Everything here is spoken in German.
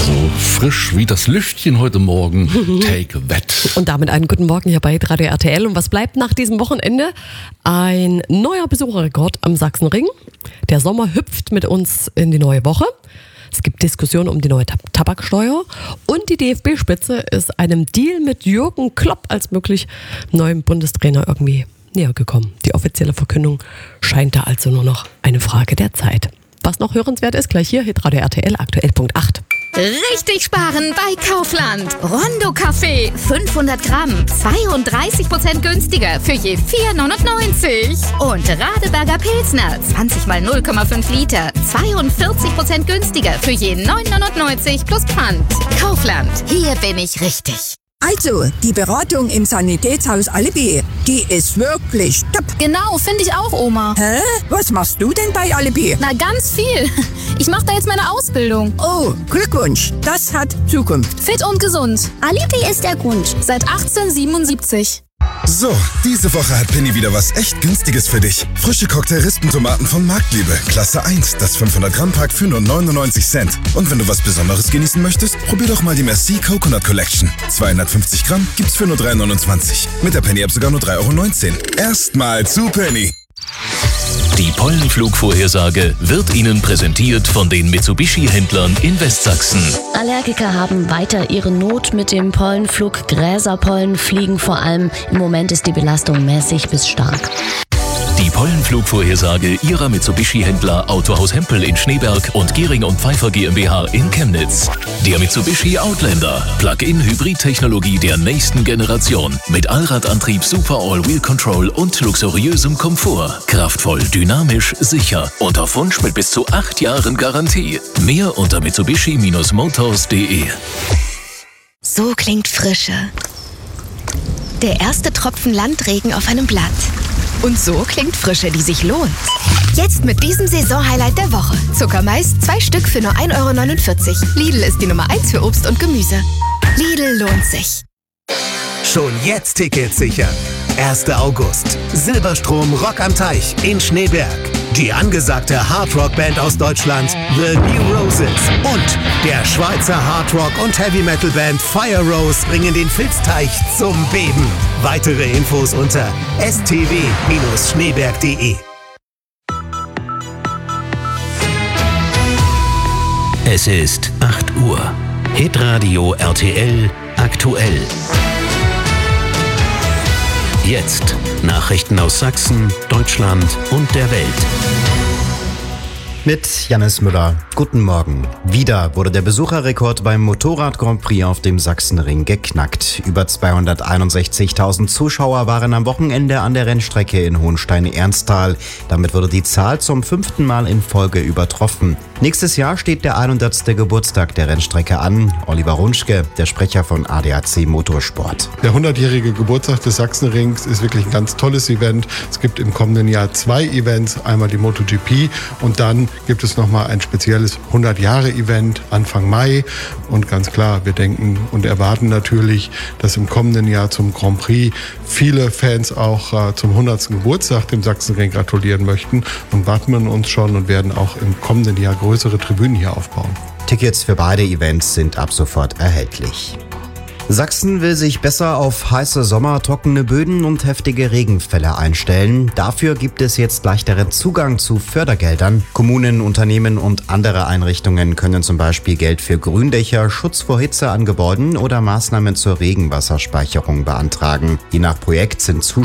So frisch wie das Lüftchen heute Morgen. Take that. Und damit einen guten Morgen hier bei Radio RTL. Und was bleibt nach diesem Wochenende? Ein neuer Besucherrekord am Sachsenring. Der Sommer hüpft mit uns in die neue Woche. Es gibt Diskussionen um die neue Tabaksteuer. Und die DFB-Spitze ist einem Deal mit Jürgen Klopp als möglich neuem Bundestrainer irgendwie näher gekommen. Die offizielle Verkündung scheint da also nur noch eine Frage der Zeit. Was noch hörenswert ist, gleich hier, Radio RTL, aktuell Punkt 8. Richtig sparen bei Kaufland. Rondo Kaffee, 500 Gramm, 32% günstiger für je 4,99. Und Radeberger Pilsner, 20 mal 0,5 Liter, 42% günstiger für je 9,99 plus Pfand. Kaufland, hier bin ich richtig. Also, die Beratung im Sanitätshaus Alibi, die ist wirklich top. Genau, finde ich auch, Oma. Hä? Was machst du denn bei Alibi? Na, ganz viel. Ich mache da jetzt meine Ausbildung. Oh, Glückwunsch. Das hat Zukunft. Fit und gesund. Alibi ist der Grund. Seit 1877. So, diese Woche hat Penny wieder was echt Günstiges für dich. Frische Cocktail-Rispentomaten von Marktliebe. Klasse 1, das 500-Gramm-Pack für nur 99 Cent. Und wenn du was Besonderes genießen möchtest, probier doch mal die Merci Coconut Collection. 250 Gramm gibt's für nur 3,29. Mit der Penny-App sogar nur 3,19 €. Erstmal zu Penny. Die Pollenflugvorhersage wird Ihnen präsentiert von den Mitsubishi-Händlern in Westsachsen. Allergiker haben weiter ihre Not mit dem Pollenflug. Gräserpollen fliegen vor allem. Im Moment ist die Belastung mäßig bis stark. Die Pollenflugvorhersage Ihrer Mitsubishi-Händler Autohaus Hempel in Schneeberg und Gehring & Pfeiffer GmbH in Chemnitz. Der Mitsubishi Outlander. Plug-in-Hybrid-Technologie der nächsten Generation. Mit Allradantrieb, Super All-Wheel Control und luxuriösem Komfort. Kraftvoll, dynamisch, sicher. Und auf Wunsch mit bis zu 8 Jahren Garantie. Mehr unter mitsubishi-motors.de. So klingt Frische. Der erste Tropfen Landregen auf einem Blatt. Und so klingt Frische, die sich lohnt. Jetzt mit diesem Saisonhighlight der Woche. Zuckermais, 2 Stück für nur 1,49 €. Lidl ist die Nummer 1 für Obst und Gemüse. Lidl lohnt sich. Schon jetzt Tickets sichern. 1. August. Silberstrom Rock am Teich in Schneeberg. Die angesagte Hardrock-Band aus Deutschland, The New Roses. Und der Schweizer Hardrock- und Heavy-Metal-Band Fire Rose bringen den Filzteich zum Beben. Weitere Infos unter stw-schneeberg.de. Es ist 8 Uhr. Hitradio RTL aktuell. Jetzt Nachrichten aus Sachsen, Deutschland und der Welt. Mit Jannis Müller. Guten Morgen. Wieder wurde der Besucherrekord beim Motorrad-Grand Prix auf dem Sachsenring geknackt. Über 261.000 Zuschauer waren am Wochenende an der Rennstrecke in Hohenstein-Ernsthal. Damit wurde die Zahl zum 5. Mal in Folge übertroffen. Nächstes Jahr steht der 100. Geburtstag der Rennstrecke an. Oliver Runschke, der Sprecher von ADAC Motorsport. Der 100-jährige Geburtstag des Sachsenrings ist wirklich ein ganz tolles Event. Es gibt im kommenden Jahr 2 Events, einmal die MotoGP und dann gibt es nochmal ein spezielles 100-Jahre-Event Anfang Mai. Und ganz klar, wir denken und erwarten natürlich, dass im kommenden Jahr zum Grand Prix viele Fans auch zum 100. Geburtstag dem Sachsenring gratulieren möchten und wappnen uns schon und werden auch im kommenden Jahr größere Tribünen hier aufbauen. Tickets für beide Events sind ab sofort erhältlich. Sachsen will sich besser auf heiße Sommer, trockene Böden und heftige Regenfälle einstellen. Dafür gibt es jetzt leichteren Zugang zu Fördergeldern. Kommunen, Unternehmen und andere Einrichtungen können zum Beispiel Geld für Gründächer, Schutz vor Hitze an Gebäuden oder Maßnahmen zur Regenwasserspeicherung beantragen. Je nach Projekt sind